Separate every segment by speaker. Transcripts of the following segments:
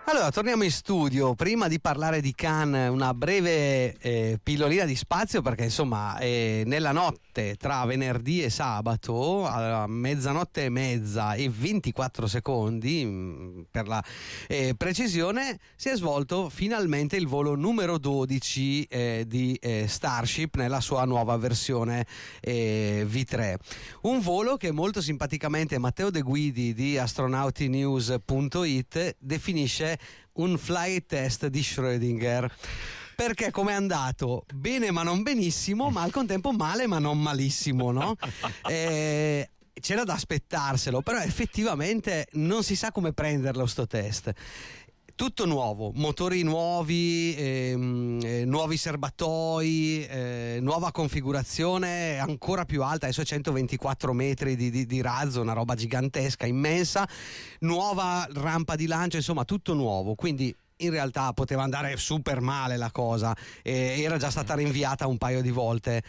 Speaker 1: Allora, torniamo in studio. Prima di parlare di Cannes, una breve pillolina di spazio, perché insomma nella notte tra venerdì e sabato a mezzanotte e mezza e 24 secondi per la precisione, si è svolto finalmente il volo numero 12 di Starship nella sua nuova versione V3. Un volo che molto simpaticamente Matteo De Guidi di astronautinews.it definisce un flight test di Schrödinger, perché come è andato? Bene ma non benissimo, ma al contempo male ma non malissimo, no? C'era da aspettarselo, però effettivamente non si sa come prenderlo sto test. Tutto nuovo, motori nuovi, nuovi serbatoi, nuova configurazione ancora più alta, adesso 124 metri di razzo, una roba gigantesca, immensa, nuova rampa di lancio, insomma tutto nuovo, quindi in realtà poteva andare super male la cosa, era già stata rinviata un paio di volte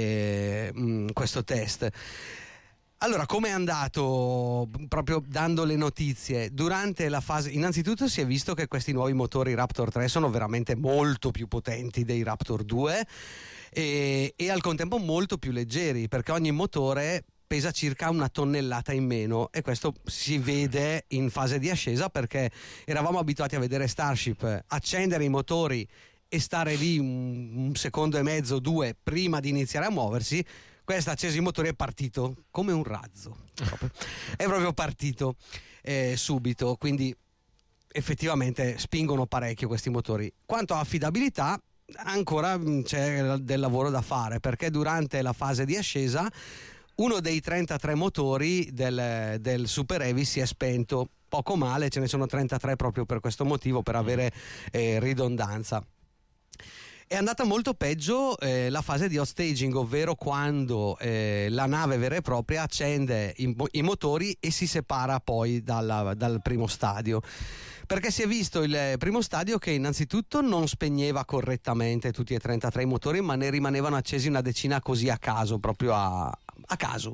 Speaker 1: questo test. Allora, come è andato? Proprio dando le notizie, durante la fase, innanzitutto si è visto che questi nuovi motori Raptor 3 sono veramente molto più potenti dei Raptor 2 e al contempo molto più leggeri, perché ogni motore pesa circa 1 tonnellata in meno, e questo si vede in fase di ascesa, perché eravamo abituati a vedere Starship accendere i motori e stare lì un secondo e mezzo, 2 prima di iniziare a muoversi. Questa acceso i motori, è partito come un razzo, è proprio partito subito, quindi effettivamente spingono parecchio questi motori. Quanto a affidabilità, ancora c'è del lavoro da fare, perché durante la fase di ascesa uno dei 33 motori del Super Heavy si è spento, poco male, ce ne sono 33 proprio per questo motivo, per avere ridondanza. È andata molto peggio la fase di hot staging, ovvero quando la nave vera e propria accende i motori e si separa poi dal primo stadio, perché si è visto il primo stadio che innanzitutto non spegneva correttamente tutti e 33 i motori, ma ne rimanevano accesi una decina così a caso, proprio a caso.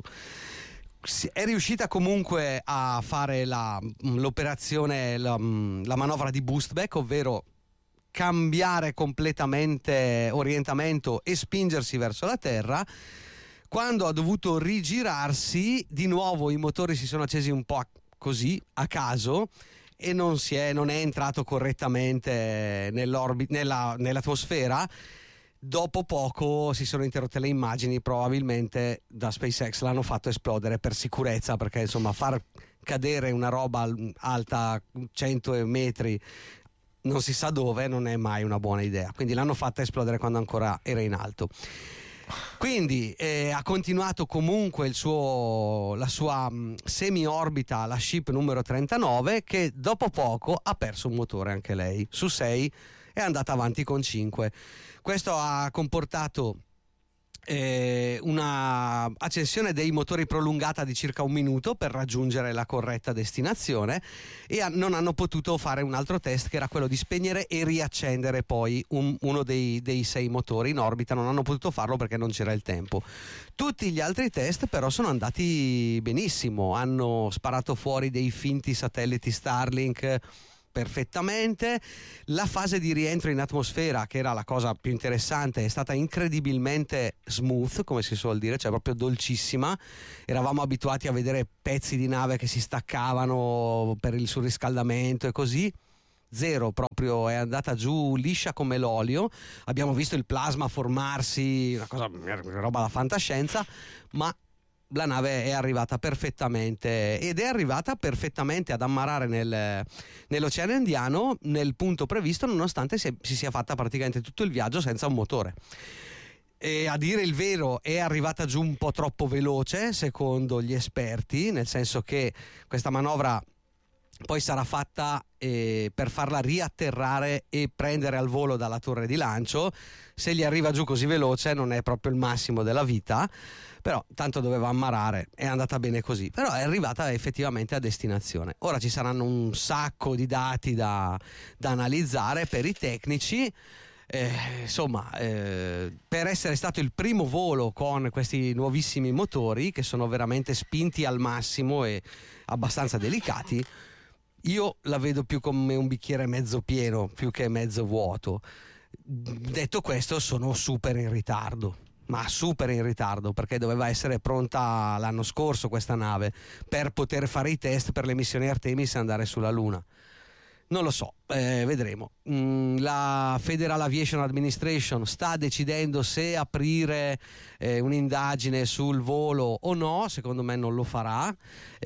Speaker 1: È riuscita comunque a fare l'operazione, la manovra di boost back, ovvero cambiare completamente orientamento e spingersi verso la terra. Quando ha dovuto rigirarsi di nuovo, i motori si sono accesi un po' così a caso e non è entrato correttamente nell'atmosfera. Dopo poco si sono interrotte le immagini, probabilmente da SpaceX l'hanno fatto esplodere per sicurezza, perché insomma far cadere una roba alta 100 metri non si sa dove non è mai una buona idea, quindi l'hanno fatta esplodere quando ancora era in alto. Quindi ha continuato comunque la sua semi-orbita, la ship numero 39, che dopo poco ha perso un motore anche lei, su 6 è andata avanti con 5. Questo ha comportato una accensione dei motori prolungata di circa 1 minuto per raggiungere la corretta destinazione, e non hanno potuto fare un altro test, che era quello di spegnere e riaccendere poi uno dei 6 motori in orbita. Non hanno potuto farlo perché non c'era il tempo. Tutti gli altri test però sono andati benissimo, hanno sparato fuori dei finti satelliti Starlink perfettamente. La fase di rientro in atmosfera, che era la cosa più interessante, è stata incredibilmente smooth, come si suol dire, cioè proprio dolcissima. Eravamo abituati a vedere pezzi di nave che si staccavano per il surriscaldamento e così. Zero, proprio è andata giù liscia come l'olio. Abbiamo visto il plasma formarsi, una roba da fantascienza, ma la nave è arrivata perfettamente, ed è arrivata perfettamente ad ammarrare nell'Oceano Indiano nel punto previsto, nonostante si sia fatta praticamente tutto il viaggio senza un motore. E a dire il vero è arrivata giù un po' troppo veloce, secondo gli esperti, nel senso che questa manovra poi sarà fatta per farla riatterrare e prendere al volo dalla torre di lancio. Se gli arriva giù così veloce non è proprio il massimo della vita, però tanto doveva ammarrare, è andata bene così, però è arrivata effettivamente a destinazione. Ora ci saranno un sacco di dati da analizzare per i tecnici. Per essere stato il primo volo con questi nuovissimi motori, che sono veramente spinti al massimo e abbastanza delicati, io la vedo più come un bicchiere mezzo pieno più che mezzo vuoto. Detto questo, sono super in ritardo, ma super in ritardo, perché doveva essere pronta l'anno scorso questa nave per poter fare i test per le missioni Artemis e andare sulla Luna. Non lo so, vedremo. La Federal Aviation Administration sta decidendo se aprire un'indagine sul volo o no. Secondo me non lo farà,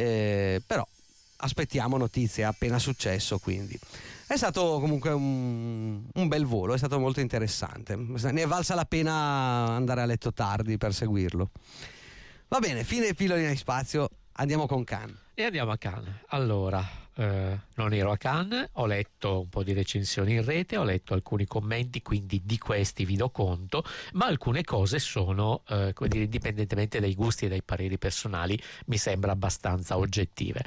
Speaker 1: però aspettiamo notizie, è appena successo, quindi è stato comunque un bel volo, è stato molto interessante, ne è valsa la pena andare a letto tardi per seguirlo. Va bene, fine Pillole in spazio, andiamo con Cannes.
Speaker 2: E andiamo a Cannes. Allora, non ero a Cannes, ho letto un po' di recensioni in rete, ho letto alcuni commenti, quindi di questi vi do conto, ma alcune cose sono, come dire, indipendentemente dai gusti e dai pareri personali, mi sembra abbastanza oggettive.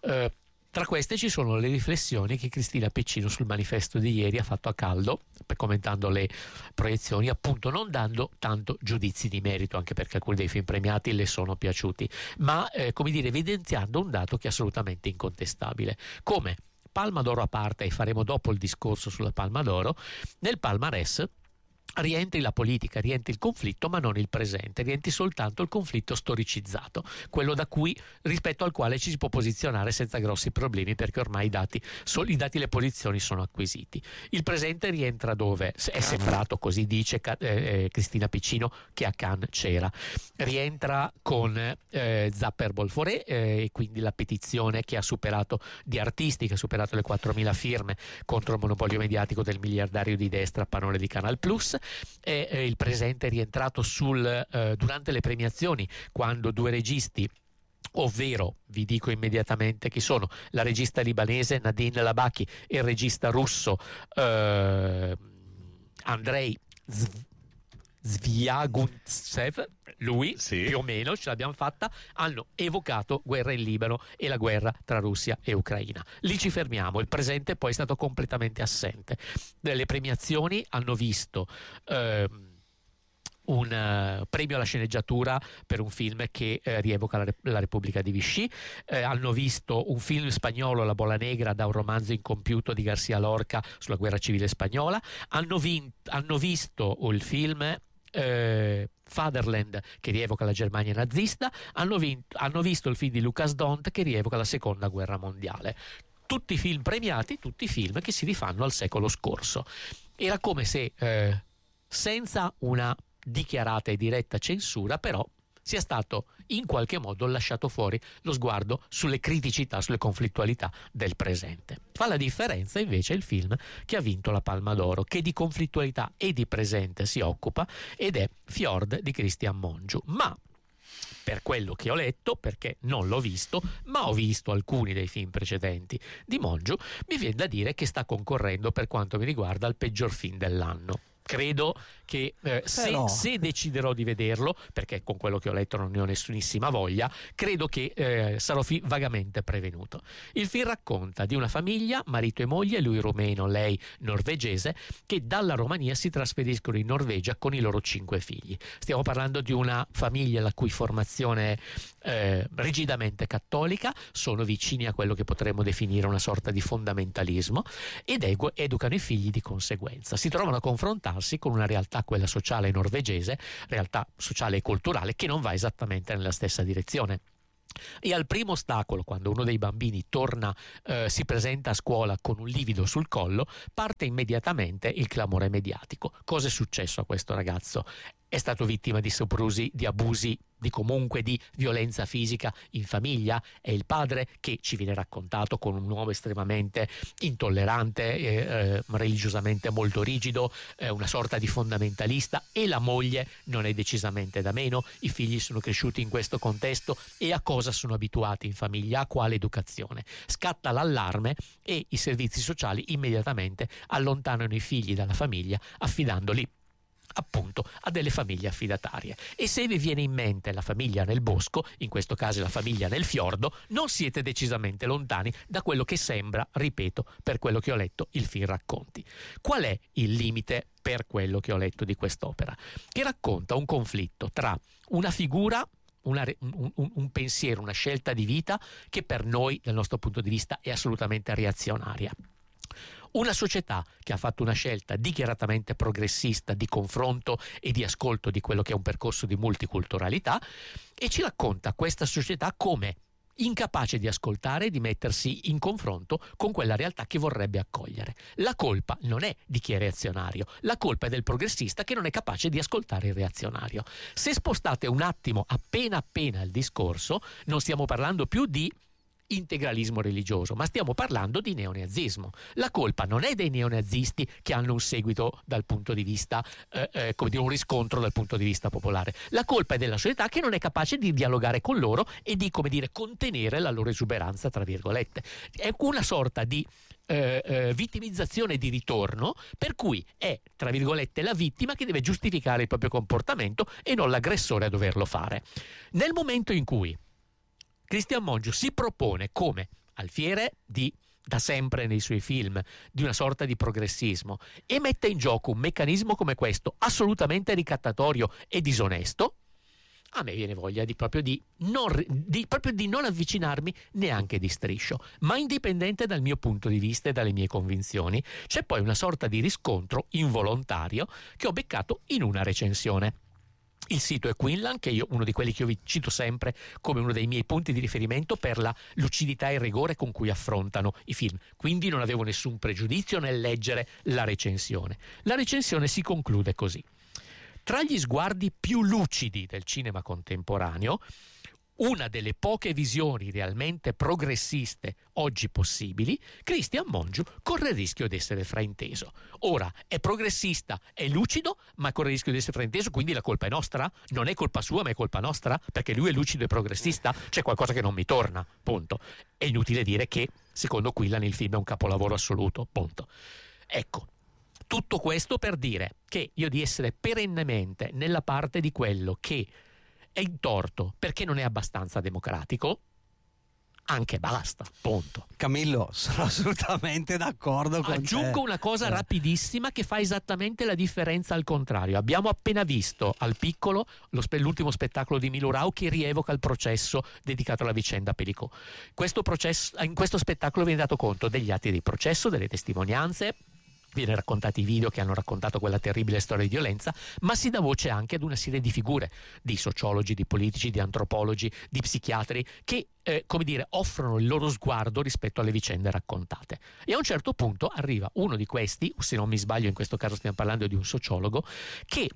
Speaker 2: Tra queste ci sono le riflessioni che Cristina Piccino sul manifesto di ieri ha fatto a caldo, commentando le proiezioni, appunto non dando tanto giudizi di merito, anche perché alcuni dei film premiati le sono piaciuti, ma come dire, evidenziando un dato che è assolutamente incontestabile. Come Palma d'Oro a parte, e faremo dopo il discorso sulla Palma d'Oro, nel palmarès rientri la politica, rientri il conflitto, ma non il presente, rientri soltanto il conflitto storicizzato, quello rispetto al quale ci si può posizionare senza grossi problemi, perché ormai i dati e le posizioni sono acquisiti. Il presente rientra dove? È sembrato, così dice Cristina Piccino, che a Cannes c'era. Rientra con Zapper Bolforé, e quindi la petizione che ha superato di artisti, che ha superato le 4.000 firme contro il monopolio mediatico del miliardario di destra Panone di Canal Plus. Il presente è rientrato durante le premiazioni, quando due registi, ovvero vi dico immediatamente chi sono, la regista libanese Nadine Labaki e il regista russo Andrei Zviaguntsev, lui sì, più o meno ce l'abbiamo fatta, hanno evocato guerra in Libano e la guerra tra Russia e Ucraina. Lì ci fermiamo, il presente poi è stato completamente assente. Le premiazioni hanno visto un premio alla sceneggiatura per un film che rievoca la Repubblica di Vichy, hanno visto un film spagnolo, La Bola Negra, da un romanzo incompiuto di García Lorca sulla guerra civile spagnola, hanno visto il film Fatherland, che rievoca la Germania nazista, hanno visto il film di Lucas Dont, che rievoca la seconda guerra mondiale. Tutti film premiati, tutti film che si rifanno al secolo scorso. Era come se senza una dichiarata e diretta censura, però sia stato in qualche modo lasciato fuori lo sguardo sulle criticità, sulle conflittualità del presente. Fa la differenza invece il film che ha vinto la Palma d'Oro, che di conflittualità e di presente si occupa, ed è Fjord di Christian Mongiu. Ma per quello che ho letto, perché non l'ho visto, ma ho visto alcuni dei film precedenti di Mongiu, mi viene da dire che sta concorrendo, per quanto mi riguarda, al peggior film dell'anno. Credo che se deciderò di vederlo, perché con quello che ho letto non ne ho nessunissima voglia, credo che sarò vagamente prevenuto. Il film racconta di una famiglia, marito e moglie, lui rumeno, lei norvegese, che dalla Romania si trasferiscono in Norvegia con i loro 5 figli. Stiamo parlando di una famiglia la cui formazione è rigidamente cattolica, sono vicini a quello che potremmo definire una sorta di fondamentalismo, ed educano i figli di conseguenza. Si trovano a confrontarsi con una realtà, quella sociale norvegese, realtà sociale e culturale, che non va esattamente nella stessa direzione. E al primo ostacolo, quando uno dei bambini si presenta a scuola con un livido sul collo, parte immediatamente il clamore mediatico. Cosa è successo a questo ragazzo? È stato vittima di soprusi, di abusi, di violenza fisica in famiglia? È il padre, che ci viene raccontato con un uomo estremamente intollerante, religiosamente molto rigido, una sorta di fondamentalista, e la moglie non è decisamente da meno. I figli sono cresciuti in questo contesto, e a cosa sono abituati in famiglia? A quale educazione? Scatta l'allarme e i servizi sociali immediatamente allontanano i figli dalla famiglia, affidandoli appunto a delle famiglie affidatarie. E se vi viene in mente la famiglia nel bosco, in questo caso la famiglia nel fiordo, non siete decisamente lontani da quello che sembra, ripeto, per quello che ho letto, il film racconti. Qual è il limite, per quello che ho letto, di quest'opera? Che racconta un conflitto tra una figura un pensiero, una scelta di vita che per noi, dal nostro punto di vista, è assolutamente reazionaria. Una società che ha fatto una scelta dichiaratamente progressista di confronto e di ascolto di quello che è un percorso di multiculturalità, e ci racconta questa società come incapace di ascoltare e di mettersi in confronto con quella realtà che vorrebbe accogliere. La colpa non è di chi è reazionario, la colpa è del progressista che non è capace di ascoltare il reazionario. Se spostate un attimo appena il discorso, non stiamo parlando più di integralismo religioso, ma stiamo parlando di neonazismo. La colpa non è dei neonazisti che hanno un seguito dal punto di vista come dire, un riscontro dal punto di vista popolare. La colpa è della società che non è capace di dialogare con loro e di, come dire, contenere la loro esuberanza, tra virgolette. È una sorta di vittimizzazione di ritorno, per cui è, tra virgolette, la vittima che deve giustificare il proprio comportamento e non l'aggressore a doverlo fare. Nel momento in cui Cristian Mongiu si propone come alfiere da sempre nei suoi film, di una sorta di progressismo, e mette in gioco un meccanismo come questo, assolutamente ricattatorio e disonesto, a me viene voglia proprio di non avvicinarmi neanche di striscio. Ma indipendente dal mio punto di vista e dalle mie convinzioni, c'è poi una sorta di riscontro involontario che ho beccato in una recensione. Il sito è Quinlan, che io uno di quelli che io vi cito sempre come uno dei miei punti di riferimento per la lucidità e il rigore con cui affrontano i film. Quindi non avevo nessun pregiudizio nel leggere la recensione. La recensione si conclude così: tra gli sguardi più lucidi del cinema contemporaneo, una delle poche visioni realmente progressiste oggi possibili, Cristian Mongiu corre il rischio di essere frainteso. Ora, è progressista, è lucido, ma corre il rischio di essere frainteso, quindi la colpa è nostra? Non è colpa sua, ma è colpa nostra? Perché lui è lucido e progressista? C'è qualcosa che non mi torna, punto. È inutile dire che, secondo Quinlan, il film è un capolavoro assoluto, punto. Ecco, tutto questo per dire che io di essere perennemente nella parte di quello che è in torto perché non è abbastanza democratico, anche basta, punto.
Speaker 1: Camillo, sono assolutamente d'accordo con te.
Speaker 2: Aggiungo una cosa rapidissima che fa esattamente la differenza al contrario. Abbiamo appena visto al piccolo l'ultimo spettacolo di Milo Rau che rievoca il processo dedicato alla vicenda Pellicot. In questo spettacolo viene dato conto degli atti di processo, delle testimonianze, viene raccontati i video che hanno raccontato quella terribile storia di violenza, ma si dà voce anche ad una serie di figure, di sociologi, di politici, di antropologi, di psichiatri che offrono il loro sguardo rispetto alle vicende raccontate. E a un certo punto arriva uno di questi, se non mi sbaglio in questo caso stiamo parlando di un sociologo, che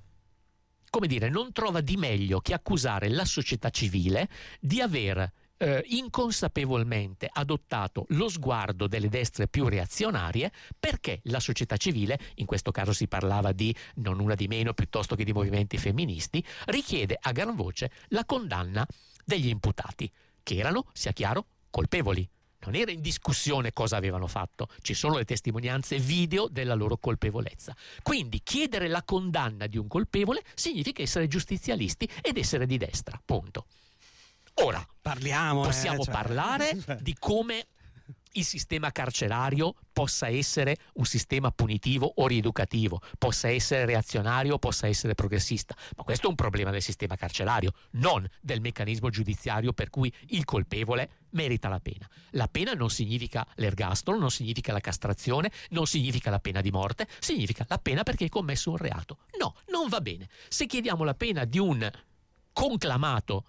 Speaker 2: non trova di meglio che accusare la società civile di aver inconsapevolmente adottato lo sguardo delle destre più reazionarie, perché la società civile, in questo caso si parlava di non una di meno piuttosto che di movimenti femministi, richiede a gran voce la condanna degli imputati, che erano, sia chiaro, colpevoli. Non era in discussione cosa avevano fatto, ci sono le testimonianze video della loro colpevolezza. Quindi chiedere la condanna di un colpevole significa essere giustizialisti ed essere di destra, punto. Ora possiamo parlare di come il sistema carcerario possa essere un sistema punitivo o rieducativo, possa essere reazionario, possa essere progressista, ma questo è un problema del sistema carcerario, non del meccanismo giudiziario per cui il colpevole merita la pena. La pena non significa l'ergastolo, non significa la castrazione, non significa la pena di morte, significa la pena perché hai commesso un reato. No, non va bene. Se chiediamo la pena di un conclamato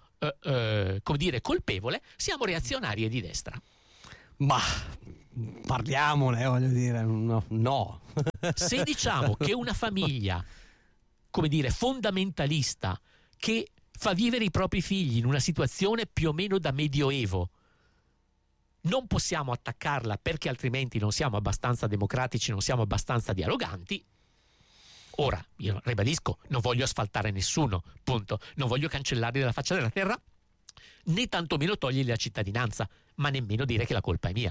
Speaker 2: colpevole, siamo reazionari e di destra.
Speaker 1: Ma parliamone, voglio dire, no.
Speaker 2: Se diciamo che una famiglia, fondamentalista, che fa vivere i propri figli in una situazione più o meno da medioevo, non possiamo attaccarla perché altrimenti non siamo abbastanza democratici, non siamo abbastanza dialoganti. Ora, io ribadisco, non voglio asfaltare nessuno, punto. Non voglio cancellarli dalla faccia della terra, né tantomeno togliergli la cittadinanza, ma nemmeno dire che la colpa è mia.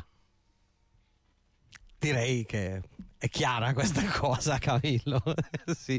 Speaker 1: Direi che è chiara questa cosa, Camillo. Sì.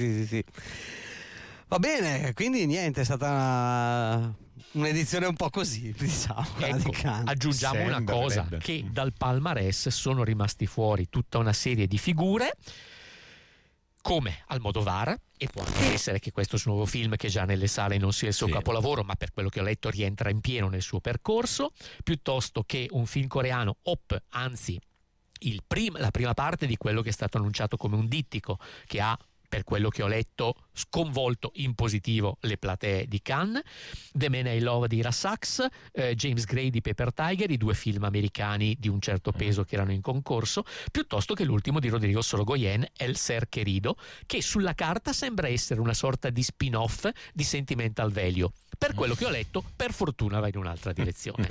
Speaker 1: Va bene, quindi niente, è stata un'edizione un po' così, diciamo.
Speaker 2: Ecco, aggiungiamo una cosa, che dal palmarès sono rimasti fuori tutta una serie di figure come Almodovar, e può anche essere che questo suo nuovo film, che già nelle sale non sia il suo capolavoro, ma per quello che ho letto rientra in pieno nel suo percorso, piuttosto che un film coreano, Op, anzi la prima parte di quello che è stato annunciato come un dittico, che ha, per quello che ho letto, sconvolto in positivo le platee di Cannes, The Man I Love di Ira Sachs, James Gray di Paper Tiger, i 2 film americani di un certo peso che erano in concorso, piuttosto che l'ultimo di Rodrigo Sorogoyen, El Ser Querido, che sulla carta sembra essere una sorta di spin-off di Sentimental Value. Per quello che ho letto, per fortuna va in un'altra direzione.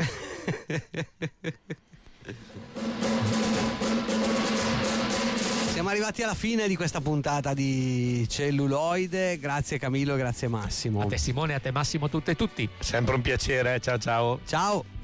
Speaker 1: Siamo arrivati alla fine di questa puntata di Celluloide. Grazie Camillo, grazie Massimo.
Speaker 2: A te Simone, a te Massimo, tutte e tutti.
Speaker 3: Sempre un piacere, ciao ciao.
Speaker 1: Ciao.